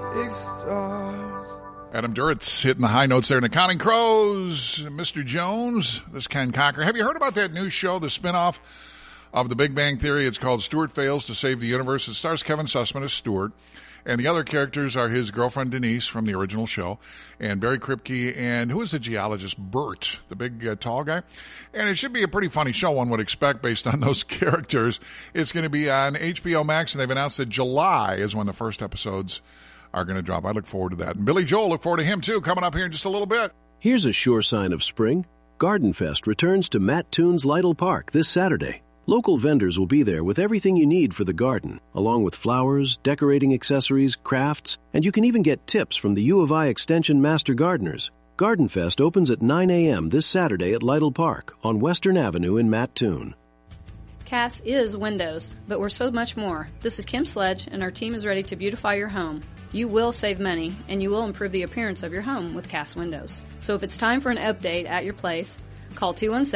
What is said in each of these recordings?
big stars. Adam Duritz hitting the high notes there in the Counting Crows. Mr. Jones, this Ken Cocker. Have you heard about that new show, the spinoff of The Big Bang Theory? It's called Stuart Fails to Save the Universe. It stars Kevin Sussman as Stuart. And the other characters are his girlfriend, Denise, from the original show, and Barry Kripke, and who is the geologist? Bert, the big tall guy. And it should be a pretty funny show, one would expect, based on those characters. It's going to be on HBO Max, and they've announced that July is when the first episodes are going to drop. I look forward to that. And Billy Joel, look forward to him, too, coming up here in just a little bit. Here's a sure sign of spring. Garden Fest returns to Matt Toon's Lytle Park this Saturday. Local vendors will be there with everything you need for the garden, along with flowers, decorating accessories, crafts, and you can even get tips from the U of I Extension Master Gardeners. Garden Fest opens at 9 a.m. this Saturday at Lytle Park on Western Avenue in Mattoon. Cass is windows, but we're so much more. This is Kim Sledge, and our team is ready to beautify your home. You will save money, and you will improve the appearance of your home with Cass Windows. So if it's time for an update at your place, call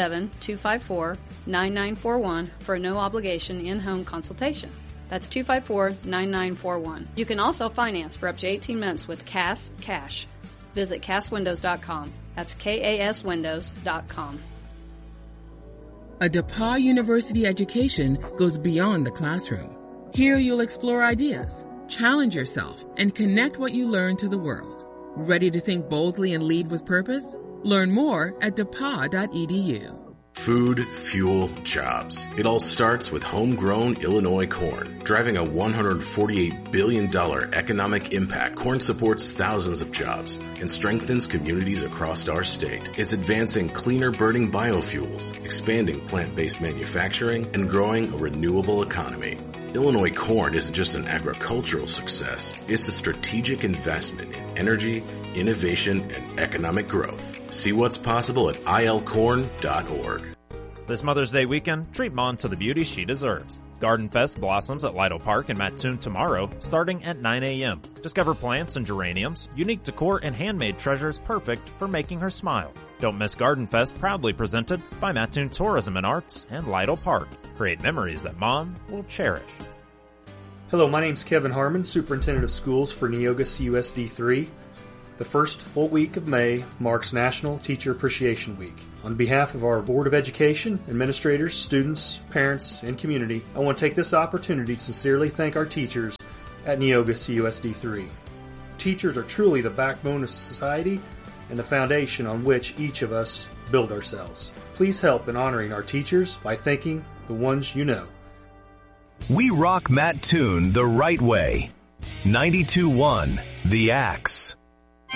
217-254-9941 for a no-obligation in-home consultation. That's 254-9941. You can also finance for up to 18 months with Cass Cash. Visit CassWindows.com. That's KASWindows.com. A DePauw University education goes beyond the classroom. Here you'll explore ideas, challenge yourself, and connect what you learn to the world. Ready to think boldly and lead with purpose? Learn more at DePauw.edu. Food, fuel, jobs. It all starts with homegrown Illinois corn. Driving a $148 billion economic impact, corn supports thousands of jobs and strengthens communities across our state. It's advancing cleaner burning biofuels, expanding plant-based manufacturing, and growing a renewable economy. Illinois corn isn't just an agricultural success. It's a strategic investment in energy, innovation, and economic growth. See what's possible at ilcorn.org. This Mother's Day weekend, treat Mom to the beauty she deserves. Garden Fest blossoms at Lytle Park in Mattoon tomorrow, starting at 9 a.m. Discover plants and geraniums, unique decor, and handmade treasures perfect for making her smile. Don't miss Garden Fest, proudly presented by Mattoon Tourism and Arts and Lytle Park. Create memories that Mom will cherish. Hello, my name's Kevin Harmon, Superintendent of Schools for Neoga CUSD 3. The first full week of May marks National Teacher Appreciation Week. On behalf of our Board of Education, administrators, students, parents, and community, I want to take this opportunity to sincerely thank our teachers at Neoga CUSD 3. Teachers are truly the backbone of society and the foundation on which each of us build ourselves. Please help in honoring our teachers by thanking the ones you know. We rock Mattoon the right way. 92.1 The Axe.